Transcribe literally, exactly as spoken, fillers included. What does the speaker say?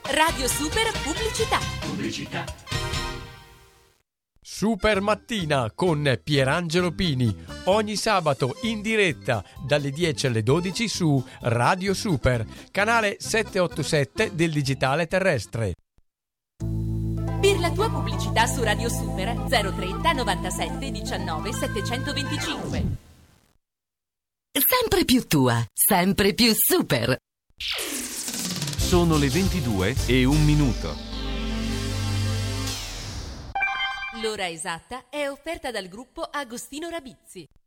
Radio Super Pubblicità. Pubblicità. Super Mattina con Pierangelo Pini, ogni sabato in diretta dalle dieci alle dodici su Radio Super, canale settecentottantasette del digitale terrestre. Per la tua pubblicità su Radio Super zero trenta novantasette diciannove settecentoventicinque. Sempre più tua, sempre più super. Sono le ventidue e un minuto. L'ora esatta è offerta dal gruppo Agostino Rabizzi.